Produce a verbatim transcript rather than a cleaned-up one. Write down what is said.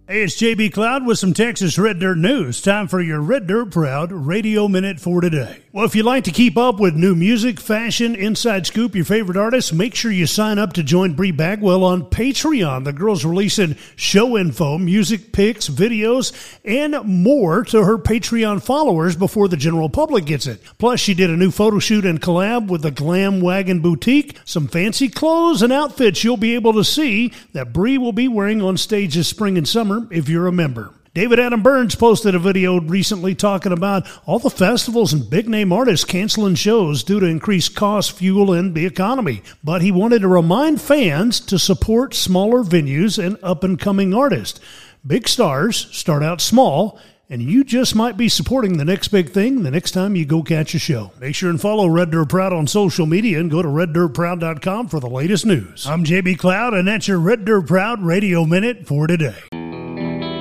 Hey, it's J B Cloud with some Texas Red Dirt news. Time for your Red Dirt Proud Radio Minute for today. Well, if you like to keep up with new music, fashion, inside scoop, your favorite artists, make sure you sign up to join Bree Bagwell on Patreon. The girl's releasing show info, music pics, videos, and more to her Patreon followers before the general public gets it. Plus, she did a new photo shoot and collab with the Glam Wagon Boutique, some fancy clothes and outfits you'll be able to see that Bree will be wearing on stage this spring and summer if you're a member. David Adam Burns posted a video recently talking about all the festivals and big-name artists canceling shows due to increased costs, fuel, and the economy. But he wanted to remind fans to support smaller venues and up-and-coming artists. Big stars start out small, and you just might be supporting the next big thing the next time you go catch a show. Make sure and follow Red Dirt Proud on social media and go to red dirt proud dot com for the latest news. I'm J B Cloud, and that's your Red Dirt Proud Radio Minute for today.